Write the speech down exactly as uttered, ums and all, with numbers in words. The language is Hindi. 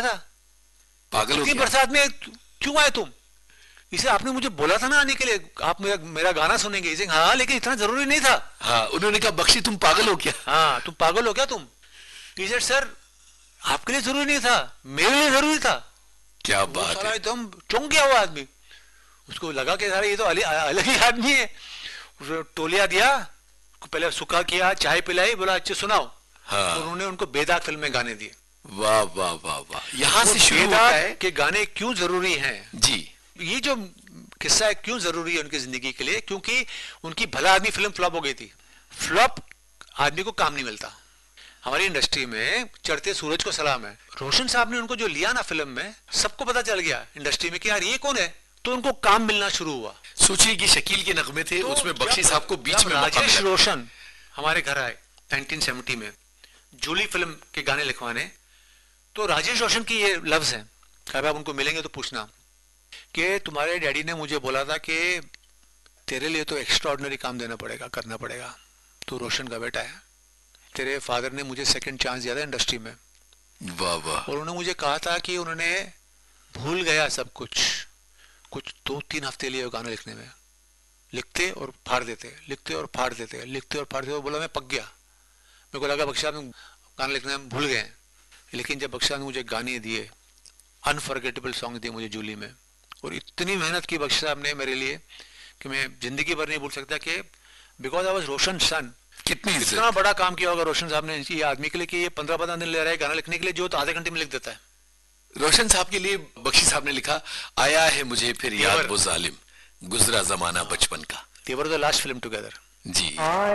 आया था। पागल हो इतनी क्या? बरसात में क्यों आए तुम? इसे आपने मुझे बोला था ना आने के लिए, आप मेरा मेरा गाना सुनेंगे। इसे हाँ, लेकिन इतना जरूरी नहीं था। हाँ, उन्होंने कहा बख्शी तुम पागल हो क्या? हाँ, तुम पागल हो क्या तुम? इसे सर आपके लिए जरूरी नहीं था, मेरे लिए जरूरी था। क्या वो बात साला है। एकदम चौंक गया हुआ आदमी। उसको लगा कि सारा ये तो अलग अलग ही आदमी है। उसने टोलिया दिया, पहले सुखा किया, चाय पिलाई, बोला अच्छे सुनाओ। हाँ। और उन्होंने उनको बेदाग फिल्म में गाने दिए। वाह वाह वाह वाह, यहाँ से शुरू होता बेदाग है के गाने क्यों जरूरी हैं? जी। ये जो किस्सा है क्यों जरूरी है उनकी जिंदगी के लिए? क्योंकि उनकी भला आदमी फिल्म फ्लॉप हो गई थी। फ्लॉप आदमी को काम नहीं मिलता। हमारी इंडस्ट्री में चढ़ते सूरज को सलाम है। रोशन साहब ने उनको जो लिया ना फिल्म में, सबको पता चल गया इंडस्ट्री में कि यार ये कौन है, तो उनको काम मिलना शुरू हुआ। सोचिए कि शकील के नगमे थे, तो उसमें बख्शी साहब को बीच में मौका राजेश मिला। रोशन हमारे घर आए नाइनटीन सेवेंटी में जूली फिल्म के गाने लिखवाने, तो राजेश रोशन की ये लफ्ज है, कभी आप उनको मिलेंगे तो पूछना कि तुम्हारे डैडी ने मुझे बोला था कि तेरे लिए तो एक्स्ट्रा ऑर्डिनरी काम देना पड़ेगा, करना पड़ेगा, तू रोशन का बेटा है। तेरे फादर ने मुझे सेकंड चांस दिया था इंडस्ट्री में। वाह वाह। और उन्होंने मुझे कहा था कि उन्होंने भूल गया सब कुछ, कुछ दो तीन हफ्ते लिए गाना लिखने में, लिखते और फाड़ देते, लिखते और फाड़ देते, लिखते और फाड़ देते। बोला मैं पक गया, मेरे को लगा बख्शी साहब गाना लिखने में भूल गए। लेकिन जब बख्शी साहब ने मुझे गाने दिए, अनफॉरगेटेबल सॉन्ग दिए मुझे जूली में, और इतनी मेहनत की बख्शी साहब ने मेरे लिए कि मैं जिंदगी भर नहीं भूल सकता। कि बिकॉज आई वॉज रोशन सन। कितनी इतना बड़ा काम किया होगा रोशन साहब ने ये आदमी के लिए कि ये पंद्रह पंद्रह दिन ले रहा है गाना लिखने के लिए, जो तो आधे घंटे में लिख देता है। रोशन साहब के लिए बख्शी साहब ने लिखा, आया है मुझे फिर याद वो जालिम, गुजरा जमाना बचपन का। दे were the last film together. Ji.